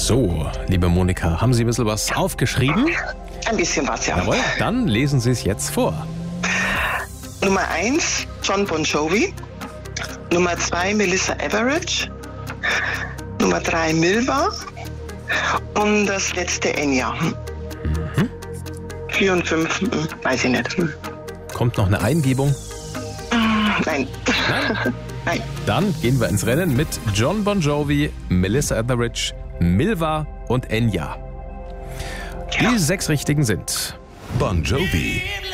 So, liebe Monika, haben Sie ein bisschen was aufgeschrieben? Ein bisschen was, ja. Jawohl, dann lesen Sie es jetzt vor. Nummer 1, John Bon Jovi. Nummer 2, Melissa Etheridge. Nummer 3, Milva. Und das letzte, Enya. 4 und 5, weiß ich nicht. Kommt noch eine Eingebung? Nein. Nein? Nein. Dann gehen wir ins Rennen mit John Bon Jovi, Melissa Etheridge, Milva und Enya. Die 6 Richtigen sind Bon Jovi,